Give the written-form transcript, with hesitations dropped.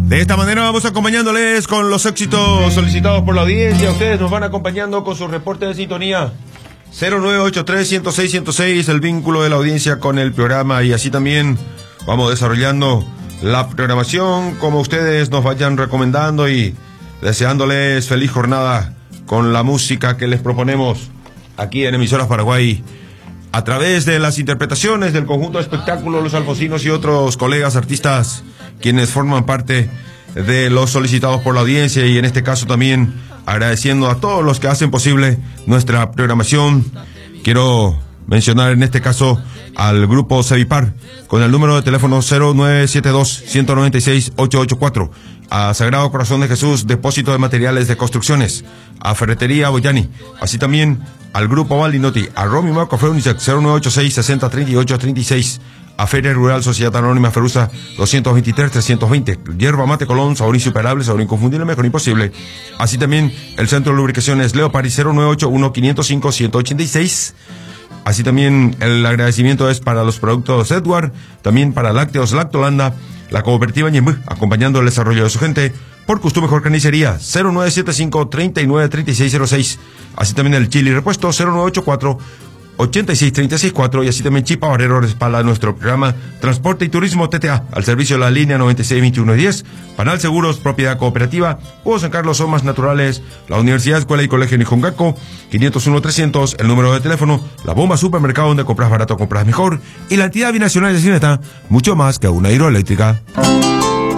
De esta manera vamos acompañándoles con los éxitos solicitados por la audiencia. Ustedes nos van acompañando con su reporte de sintonía. 0983-106-106, el vínculo de la audiencia con el programa, y así también vamos desarrollando la programación como ustedes nos vayan recomendando y deseándoles feliz jornada con la música que les proponemos aquí en Emisoras Paraguay a través de las interpretaciones del conjunto de espectáculos Los Alfonsinos y otros colegas artistas quienes forman parte de los solicitados por la audiencia, y en este caso también agradeciendo a todos los que hacen posible nuestra programación. Quiero mencionar en este caso al grupo Cevipar con el número de teléfono 0972-196-884, a Sagrado Corazón de Jesús, depósito de materiales de construcciones, a Ferretería Boyani, así también al grupo Valdinotti, a Romy Marco Freunice 0986-6038-36, a Feria Rural Sociedad Anónima Ferusa 223-320, Yerba Mate Colón, sabor insuperable, sabor inconfundible, mejor imposible. Así también el Centro de Lubricaciones Leo París 0981-505-186. Así también el agradecimiento es para los productos Edward, también para Lácteos Lactolanda, la cooperativa Ñembú, acompañando el desarrollo de su gente. Por Custom Mejor Carnicería 0975-393606. Así también el Chili Repuesto 0984-86364, y así también Chipa Barrero respalda nuestro programa Transporte y Turismo TTA al servicio de la línea 962110, Panal Seguros, Propiedad Cooperativa, Hugo San Carlos, Somas Naturales, la Universidad Escuela y Colegio Nijongaco, 501-300, el número de teléfono, La Bomba Supermercado, donde compras barato, compras mejor, y la entidad binacional de Cineta, mucho más que una hidroeléctrica.